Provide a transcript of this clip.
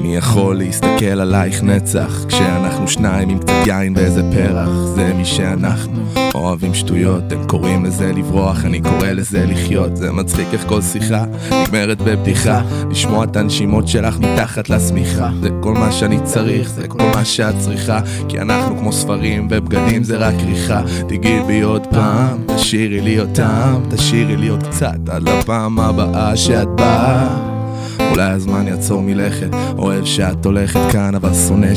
מי יכול להסתכל עלייך נצח כשאנחנו שניים עם קצת יין באיזה פרח? זה מי שאנחנו, אוהבים שטויות, הם קוראים לזה לברוח, אני קורא לזה לחיות. זה מצחיק איך כל שיחה נגמרת בבדיחה, לשמוע את הנשימות שלך מתחת לשמיכה. זה כל מה שאני צריך, זה כל מה שאת צריכה, כי אנחנו כמו ספרים ובגדים זה רק כריכה. תגיעי בי עוד פעם, תשאירי לי אותם, תשאירי לי עוד קצת עד לפעם הבאה שאת באה. אולי הזמן יעצור מלכת, אוהב שאת הולכת כאן אבל שונא